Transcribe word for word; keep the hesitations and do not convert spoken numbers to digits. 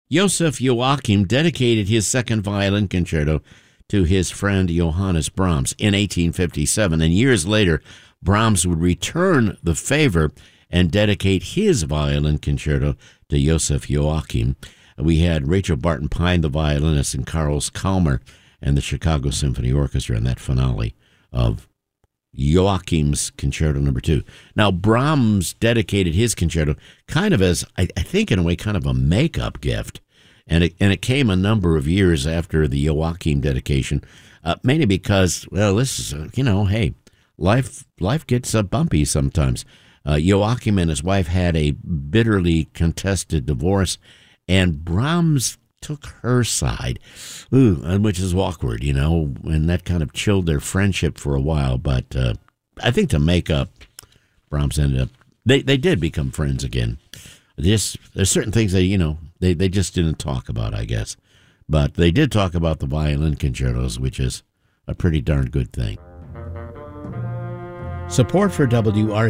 Joseph Joachim dedicated his second violin concerto to his friend Johannes Brahms in eighteen fifty-seven, and years later, Brahms would return the favor and dedicate his violin concerto to Joseph Joachim. We had Rachel Barton Pine, the violinist, and Carlos Kalmer and the Chicago Symphony Orchestra in that finale of Joachim's Concerto Number Two. Now, Brahms dedicated his concerto kind of as, I, I think in a way, kind of a makeup gift. And it, and it came a number of years after the Joachim dedication, uh, mainly because, well, this is, uh, you know, hey, life life gets uh, bumpy sometimes. Uh, Joachim and his wife had a bitterly contested divorce, and Brahms took her side, ooh, which is awkward, you know, and that kind of chilled their friendship for a while. But uh, I think to make up, Brahms ended up, they, they did become friends again. This, there's certain things that, you know, they, they just didn't talk about, I guess. But they did talk about the violin concertos, which is a pretty darn good thing. Support for W R